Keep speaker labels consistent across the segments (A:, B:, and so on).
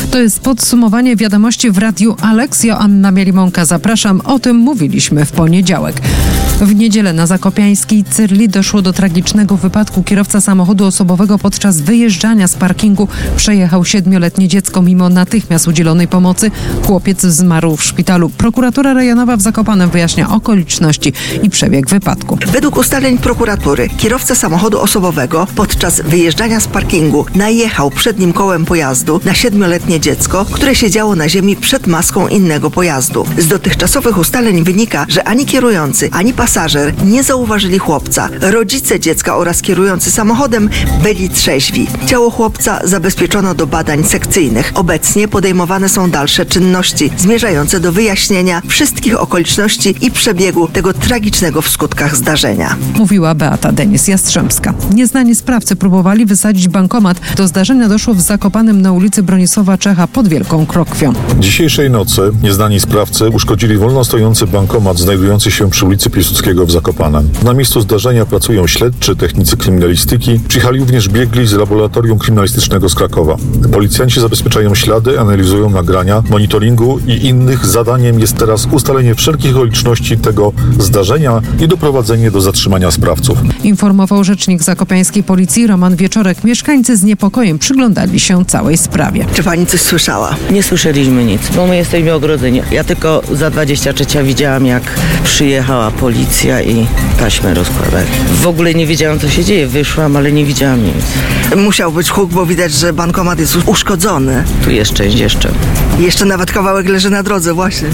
A: To jest podsumowanie wiadomości w Radiu Alex. Joanna Mielimonka, zapraszam. O tym mówiliśmy w poniedziałek. W niedzielę na zakopiańskiej Cyrli doszło do tragicznego wypadku. Kierowca samochodu osobowego podczas wyjeżdżania z parkingu przejechał 7-letnie dziecko. Mimo natychmiast udzielonej pomocy chłopiec zmarł w szpitalu. Prokuratura rejonowa w Zakopanem wyjaśnia okoliczności i przebieg wypadku.
B: Według ustaleń prokuratury kierowca samochodu osobowego podczas wyjeżdżania z parkingu najechał przednim kołem pojazdu na 7-letnie dziecko, które siedziało na ziemi przed maską innego pojazdu. Z dotychczasowych ustaleń wynika, że ani kierujący, ani pasażer nie zauważyli chłopca. Rodzice dziecka oraz kierujący samochodem byli trzeźwi. Ciało chłopca zabezpieczono do badań sekcyjnych. Obecnie podejmowane są dalsze czynności zmierzające do wyjaśnienia wszystkich okoliczności i przebiegu tego tragicznego w skutkach zdarzenia.
A: Mówiła Beata Denis-Jastrzębska. Nieznani sprawcy próbowali wysadzić bankomat. Do zdarzenia doszło w Zakopanem na ulicy Bronisława Czecha pod Wielką Krokwią.
C: Dzisiejszej nocy nieznani sprawcy uszkodzili wolno stojący bankomat znajdujący się przy ulicy Piłsudskiego w Zakopanem. Na miejscu zdarzenia pracują śledczy, technicy kryminalistyki. Przyjechali również biegli z Laboratorium Kryminalistycznego z Krakowa. Policjanci zabezpieczają ślady, analizują nagrania, monitoringu i innych. Zadaniem jest teraz ustalenie wszelkich okoliczności tego zdarzenia i doprowadzenie do zatrzymania sprawców.
A: Informował rzecznik zakopiańskiej policji Roman Wieczorek. Mieszkańcy z niepokojem przyglądali się całej sprawie.
B: Czy pani coś słyszała?
D: Nie słyszeliśmy nic, bo my jesteśmy ogrodzeni. Ja tylko za 23 widziałam, jak przyjechała policja i taśmę rozkładali. W ogóle nie wiedziałam, co się dzieje. Wyszłam, ale nie widziałam nic.
B: Musiał być huk, bo widać, że bankomat jest uszkodzony.
D: Tu jest część jeszcze.
B: Jeszcze nawet kawałek leży na drodze właśnie.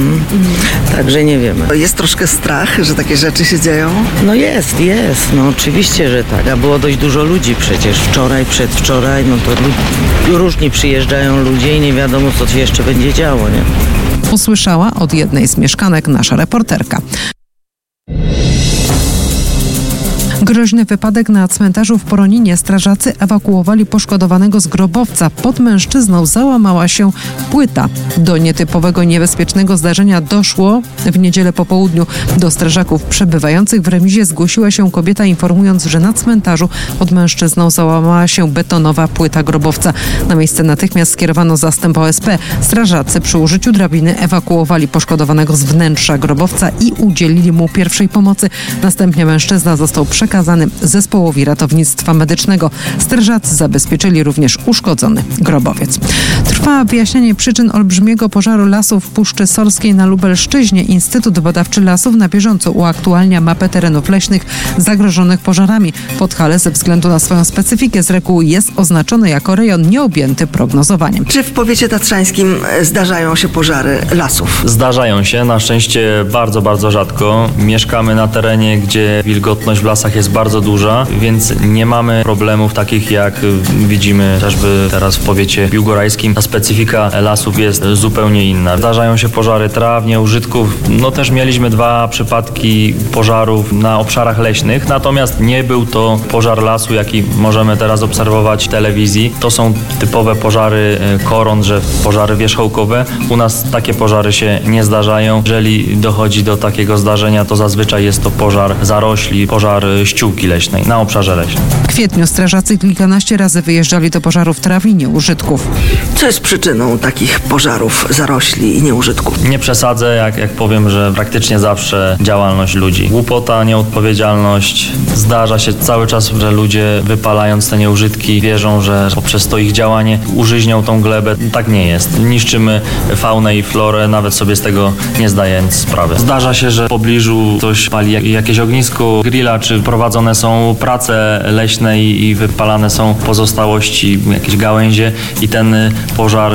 D: Także nie wiemy.
B: Jest troszkę strach, że takie rzeczy się dzieją?
D: No jest. No oczywiście, że tak. A było dość dużo ludzi przecież. Wczoraj, przedwczoraj, no to różni przyjeżdżają ludzie i nie wiadomo, co się jeszcze będzie działo, nie?
A: Usłyszała od jednej z mieszkanek nasza reporterka. Groźny wypadek na cmentarzu w Poroninie. Strażacy ewakuowali poszkodowanego z grobowca. Pod mężczyzną załamała się płyta. Do nietypowego, niebezpiecznego zdarzenia doszło w niedzielę po południu. Do strażaków przebywających w remizie zgłosiła się kobieta, informując, że na cmentarzu pod mężczyzną załamała się betonowa płyta grobowca. Na miejsce natychmiast skierowano zastęp OSP. Strażacy przy użyciu drabiny ewakuowali poszkodowanego z wnętrza grobowca i udzielili mu pierwszej pomocy. Następnie mężczyzna został przekazany zespołowi ratownictwa medycznego. Strażacy zabezpieczyli również uszkodzony grobowiec. Trwa wyjaśnienie przyczyn olbrzymiego pożaru lasów w Puszczy Sorskiej na Lubelszczyźnie. Instytut Badawczy Lasów na bieżąco uaktualnia mapę terenów leśnych zagrożonych pożarami. Podhale ze względu na swoją specyfikę z reguły jest oznaczony jako rejon nieobjęty prognozowaniem.
B: Czy w powiecie tatrzańskim zdarzają się pożary lasów?
E: Zdarzają się, na szczęście bardzo, bardzo rzadko. Mieszkamy na terenie, gdzie wilgotność w lasach jest bardzo duża, więc nie mamy problemów takich, jak widzimy chociażby teraz w powiecie biłgorajskim. Ta specyfika lasów jest zupełnie inna. Zdarzają się pożary traw, nieużytków. No też mieliśmy 2 przypadki pożarów na obszarach leśnych, natomiast nie był to pożar lasu, jaki możemy teraz obserwować w telewizji. To są typowe pożary koron drzew, pożary wierzchołkowe. U nas takie pożary się nie zdarzają. Jeżeli dochodzi do takiego zdarzenia, to zazwyczaj jest to pożar zarośli, pożar ściółki leśnej na obszarze leśnym.
A: W kwietniu strażacy kilkanaście razy wyjeżdżali do pożarów traw i nieużytków.
B: Co jest przyczyną takich pożarów zarośli i nieużytków?
E: Nie przesadzę, jak powiem, że praktycznie zawsze działalność ludzi. Głupota, nieodpowiedzialność. Zdarza się cały czas, że ludzie wypalając te nieużytki wierzą, że poprzez to ich działanie użyźnią tą glebę. Tak nie jest. Niszczymy faunę i florę, nawet sobie z tego nie zdając sprawy. Zdarza się, że w pobliżu ktoś pali jakieś ognisko, grilla, czy prowadzone są prace leśne i wypalane są pozostałości, jakieś gałęzie i ten pożar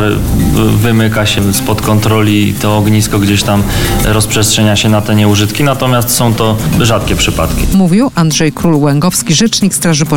E: wymyka się spod kontroli, to ognisko gdzieś tam rozprzestrzenia się na te nieużytki, natomiast są to rzadkie przypadki.
A: Mówił Andrzej Król-Łęgowski, rzecznik Straży Pożarnej.